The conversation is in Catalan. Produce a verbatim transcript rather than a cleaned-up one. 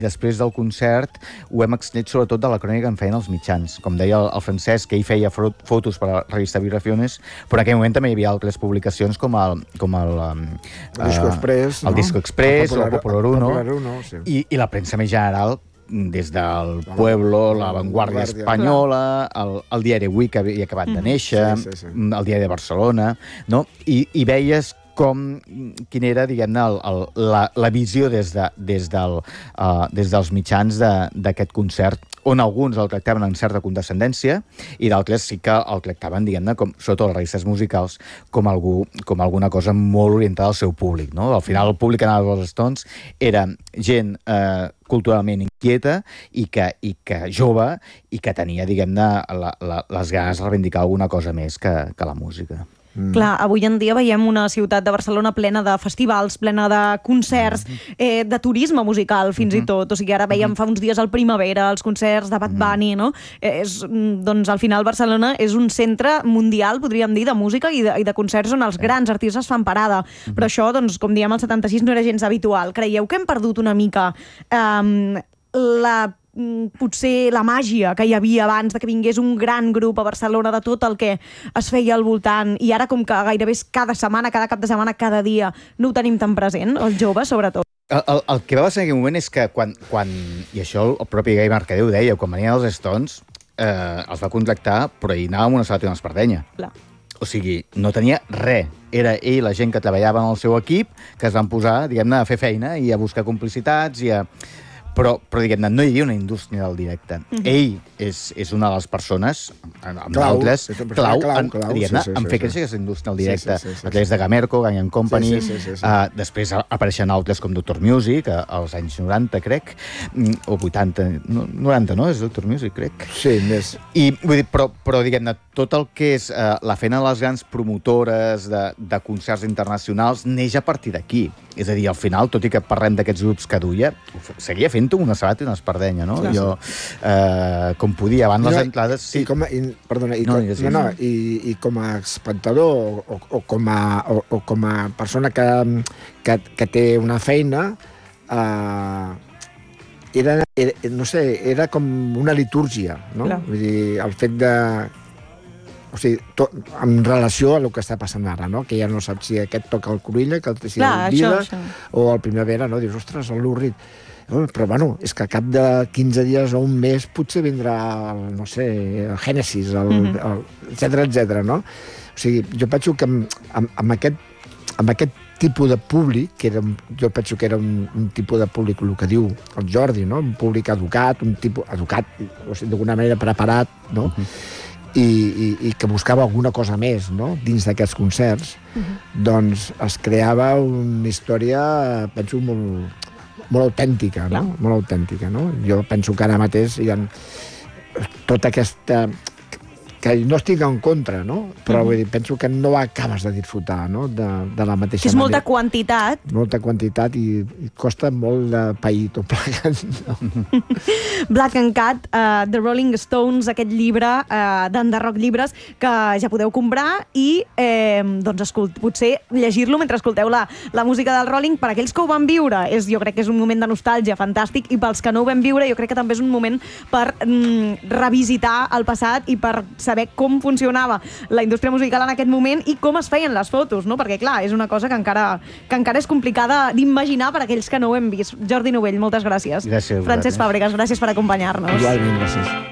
Després del concert ho hem extret sobretot de la crònica que en feien els mitjans. Com deia el, el Francesc, que ell feia fotos per a la revista Vibraciones, però en aquell moment també hi havia altres publicacions com el... Com el, um, el Disco uh, Express, el no? Disco Express, el Popular Uno, Uno sí. i, i la premsa més general, des del Pueblo, la Vanguardia Espanyola, el, el diari Avui, que havia acabat de néixer, sí, sí, sí. el diari de Barcelona, no? I, i veies com, quina era, diguem-ne, la, la visió des, de, des, del, uh, des dels mitjans d'aquest concert, on alguns el tractaven en certa condescendència i d'altres sí que el tractaven, diguem-ne, com, sobretot les revistes musicals, com, algú, com alguna cosa molt orientada al seu públic, no? Al final el públic que anava als Stones era gent eh, culturalment inquieta i que, i que jove i que tenia, diguem-ne, la, la, les ganes de reivindicar alguna cosa més que, que la música. Mm. Clar, avui en dia veiem una ciutat de Barcelona plena de festivals, plena de concerts, eh, de turisme musical, fins mm-hmm. i tot. O sigui, ara veiem fa uns dies al Primavera, els concerts de Bad Bunny, no? Eh, és, doncs, al final, Barcelona és un centre mundial, podríem dir, de música i de, i de concerts on els grans artistes fan parada. Mm-hmm. Però això, doncs, com diem, el setanta sis no era gens habitual. Creieu que hem perdut una mica eh, la potser la màgia que hi havia abans de que vingués un gran grup a Barcelona, de tot el que es feia al voltant, i ara com que gairebé cada setmana, cada cap de setmana, cada dia no ho tenim tan present, els joves sobretot? El, el, el que va passar en aquell moment és que quan, quan i això el propi Gai Mercader ho deia, quan venien els Stones eh, els va contractar, però hi anava amb una sabatina d'espardenya. Clar. O sigui, no tenia res. Era ell, la gent que treballava en el seu equip, que es van posar, diguem-ne, a fer feina i a buscar complicitats i a... Però, però diguem-ne, no hi havia una indústria del directe. Mm-hmm. Ell és, és una de les persones, amb d'altres, clau, clau, en, clau sí, sí, en fer sí, créixer sí. aquesta indústria del directe. Sí, sí, sí, a través sí, sí. de Gamerco, Gang and Company, sí, sí, sí, sí. Uh, després apareixen altres com Doctor Music, als anys noranta, crec, o vuitanta, no, noranta, no? És Doctor Music, crec. Sí, més. I, vull dir, però, però diguem-ne, tot el que és uh, la feina de les grans promotores de, de concerts internacionals neix a partir d'aquí. És a dir, al final, tot i que parlem d'aquests grups que duia, seguia fent-ho una sabata i una espardenya, no? Clar, jo, eh, com podia, abans no, les entrades... Sí. I com a, i, perdona, i, no, com, no, no, i, i com a espectador o, o, com a, o, o com a persona que, que, que té una feina, eh, era, era, no sé, era com una litúrgia, no? Clar. Vull dir, el fet de... O sigui, tot, en relació a el que està passant ara, no? Que ja no saps si aquest toca el Cruïlla, que el, si Clar, el Vida, això, això. o el Primavera, no? Dius, ostres, el Lou Reed. Però, bueno, és que al cap de quinze dies o un mes potser vindrà, el, no sé, el Genesis, el, mm-hmm. el, etcètera, etcètera, no? O sigui, jo penso que amb, amb, amb, aquest, amb aquest tipus de públic, que era, jo penso que era un, un tipus de públic, el que diu el Jordi, no? Un públic educat, un tipus educat, o sigui, d'alguna manera preparat, no? Mm-hmm. I, i, i que buscava alguna cosa més, no?, dins d'aquests concerts, uh-huh. doncs es creava una història, penso, molt, molt autèntica, no? Clar. Molt autèntica, no? Jo penso que ara mateix hi ha tota aquesta... que no estic en contra, no? Però vull dir, penso que no acabes de disfrutar, no?, de, de la mateixa manera. És molta quantitat. Molta quantitat i, i costa molt de pair tot plegat. No? Black and Cat, uh, The Rolling Stones, aquest llibre uh, d'Enderroc Llibres, que ja podeu comprar i eh, doncs escolt, potser llegir-lo mentre escolteu la, la música del Rolling. Per aquells que ho van viure, és, jo crec que és un moment de nostàlgia fantàstic, i pels que no ho vam viure, jo crec que també és un moment per mm, revisitar el passat i per saber com funcionava la indústria musical en aquest moment i com es feien les fotos, no? Perquè, clar, és una cosa que encara, que encara és complicada d'imaginar per aquells que no ho hem vist. Jordi Novell, moltes gràcies. Gràcies. Francesc Fàbregas, gràcies per acompanyar-nos. Igualment, gràcies.